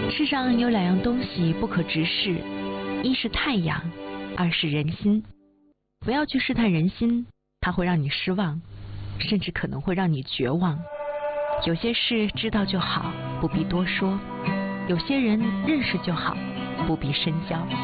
世上有两样东西不可直视，一是太阳，二是人心。不要去试探人心，它会让你失望，甚至可能会让你绝望。有些事知道就好，不必多说；有些人认识就好，不必深交。